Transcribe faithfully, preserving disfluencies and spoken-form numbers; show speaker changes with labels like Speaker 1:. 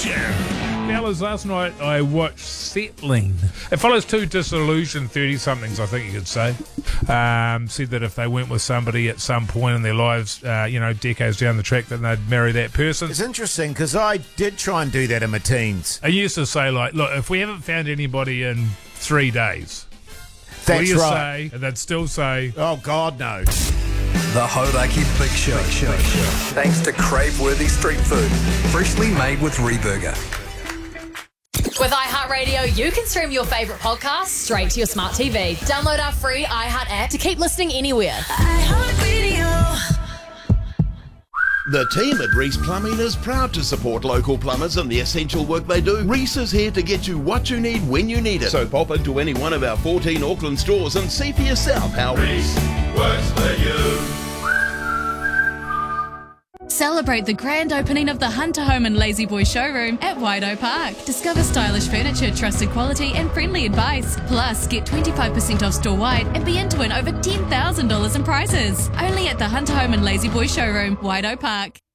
Speaker 1: Fellas, last night I watched Settling. It follows two disillusioned thirty-somethings, I think you could say. Um, said that if they went with somebody at some point in their lives, uh, you know, decades down the track, then they'd marry that person.
Speaker 2: It's interesting because I did try and do that in my teens.
Speaker 1: I used to say, like, look, if we haven't found anybody in three days,
Speaker 2: That's
Speaker 1: what do you
Speaker 2: right.
Speaker 1: say? And they'd still say,
Speaker 2: Oh, God, no.
Speaker 3: The Hodaki Big Show. Big Show. Thanks to crave-worthy street food, freshly made with Reburger.
Speaker 4: With iHeartRadio, you can stream your favourite podcasts straight to your smart T V. Download our free iHeart app to keep listening anywhere.
Speaker 5: iHeartRadio.
Speaker 6: The team at Reese Plumbing is proud to support local plumbers and the essential work they do. Reese is here to get you what you need when you need it. So pop into any one of our fourteen Auckland stores and see for yourself how Reese works for you.
Speaker 7: Celebrate the grand opening of the Hunter Home and Lazy Boy showroom at Waido Park. Discover stylish furniture, trusted quality and friendly advice. Plus, get twenty-five percent off store-wide and be in to win over ten thousand dollars in prizes. Only at the Hunter Home and Lazy Boy showroom, Waido Park.